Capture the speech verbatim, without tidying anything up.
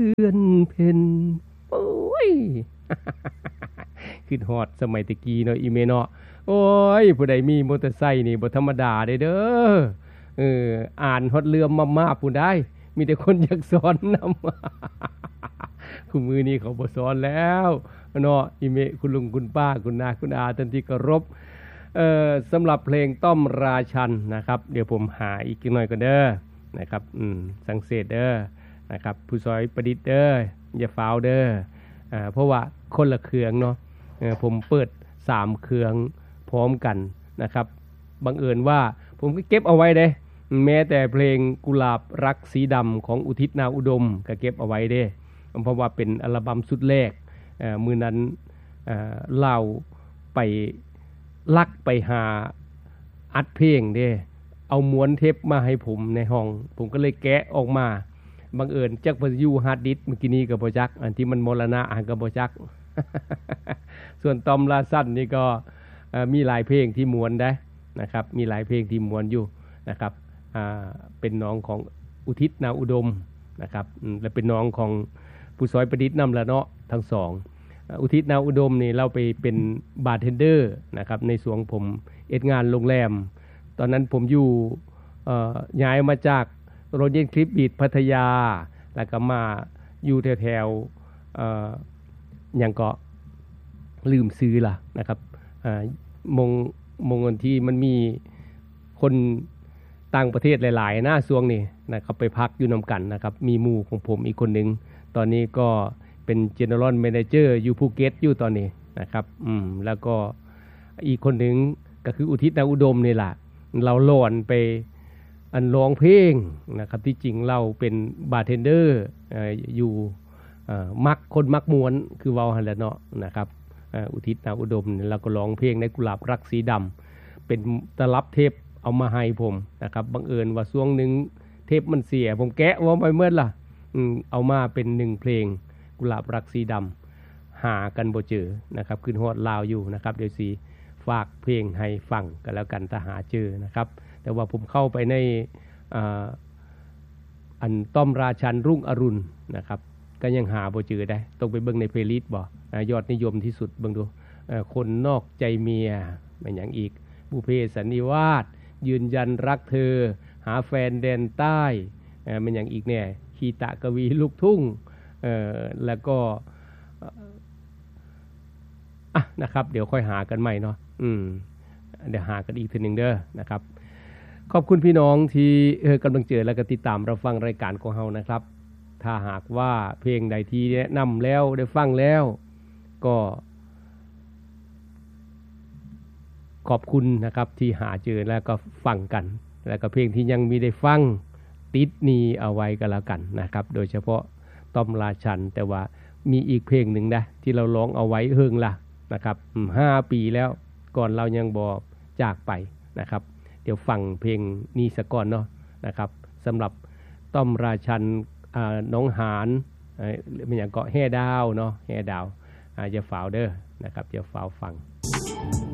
เดือนเพ็ญโอ้ย ขึ้นฮอดสมัยตะกี้เนาะอีเมเนาะโอ้ยผู้ใดมีมอเตอร์ไซค์นี่บ่ธรรมดาเด้อเด้อเอออ่านฮอดเรือมาๆผู้ใดมีแต่คนอยากสอนนำ คู่มือนี้เขาบ่สอนแล้วเนาะอีเมคุณลุงคุณป้าคุณนาคุณอาท่านที่เคารพเอ่อสำหรับเพลงต้อมราชันนะครับเดี๋ยวผมหาอีกหน่อยก่อนเด้อนะครับอืมสังเสตเด้อนะครับผู้ซอยประดิษฐ์เด้ออย่าฟาวเด้ออ่าเพราะว่าคนละเครื่องเนาะเออผมเปิดสามเครื่องพร้อมกันนะครับบังเอิญว่าผมก็เก็บเอาไว้เด้แม้แต่เพลงกุหลาบรักสีดำของอุทิศนาอุดมก็เก็บเอาไว้เด้เพราะว่าเป็นอัลบั้มชุดแรกเอ่อมื้อนั้นเอ่อเล่าไปลักไปหาอัดเพลงเด้เอาม้วนเทปมาให้ผมในห้องผมก็เลยแกะออกมาบังเอิญจักบ่อยู่ฮาร์ดดิสก์เมื่อกี้นี้ก็บ่จักอันที่มันมรณะอันก็บ่จัก ส่วนตอมลาสั้นนี่ก็มีหลายเพลงที่ม้วนได้นะครับมีหลายเพลงที่ม้วนอยู่นะครับอ่าเป็นน้องของอุทิศนาอุดมนะครับและเป็นน้องของผู้ซอยประดิษฐ์นำละเนาะทั้งสองอุทิศนาอุดมนี่เราไปเป็นบาร์เทนเดอร์นะครับในสวงผมเอ็ดงานโรงแรมตอนนั้นผมอยู่ย้ายมาจากโรเจนคลิปบีทพัทยาแล้วก็มาอยู่แถวๆอย่างก็ลืมซื้อล่ะนะครับมงมงอันที่มันมีคนต่างประเทศหลายๆหน้าสวงนี่นะครับไปพักอยู่นำกันนะครับมีหมู่ของผมอีกคนหนึ่งตอนนี้ก็เป็น General Manager อยู่ภูเก็ตอยู่ตอนนี้นะครับอืมแล้วก็อีกคนหนึ่งก็คืออุทิศนาอุดมนี่แหละเราหล่อนไปอันร้องเพลงนะครับที่จริงเราเป็นบาร์เทนเดอร์อยู่มักคนมักมวนคือเว้าหั่นแหละเนาะนะครับอุทิศนาอุดมเราก็ร้องเพลงในกุหลาบรักสีดำเป็นตลับเทปเอามาให้ผมนะครับบังเอิญว่าช่วงนึงเทปมันเสียผมแกะว่าไปเมื่อล่ะเอามาเป็นหนึ่งเพลงกุหลาบรักสีดำหากันบ่เจอนะครับขึ้นฮอดลาวอยู่นะครับเดี๋ยวสิฝากเพลงให้ฟังกันแล้วกันถ้าหาเจอนะครับแต่ว่าผมเข้าไปในอันต้อมราชันรุ่งอรุณนะครับก็ยังหาบ่เจอได้ต้องไปเบิ่งในเพลย์ลิสต์บ่ยอดนิยมที่สุดเบิ่งดูคนนอกใจเมียเป็นอย่างอีกบุพเพสันนิวาสยืนยันรักเธอหาแฟนแดนใต้เป็นอย่างอีกเนี่ยคีตะกวีลูกทุ่งแล้วก็อ่ะนะครับเดี๋ยวค่อยหากันใหม่เนาะอืมเดี๋ยวหากันอีกทีนึงเด้อนะครับขอบคุณพี่น้องที่เออกำลังเจอและก็ติดตามรับฟังรายการของเฮานะครับถ้าหากว่าเพลงใดที่แนะนำแล้วได้ฟังแล้วก็ขอบคุณนะครับที่หาเจอแล้วก็ฟังกันแล้วก็เพลงที่ยังมีได้ฟังติดนี้เอาไว้ก็แล้วกันนะครับโดยเฉพาะต้อมราชันแต่ว่ามีอีกเพลงหนึ่งนะที่เราร้องเอาไว้เฮิงล่ะนะครับห้าปีแล้วก่อนเรายังบ่จากไปนะครับเดี๋ยวฟังเพลงนี้ซะก่อนเนาะนะครับสำหรับต้อมราชันน้องหานเป็นอย่างเกาะแห่ดาวเนาะแห่ดาวอย่าฝ่าวเด้อนะครับอย่าฝ่าวฟัง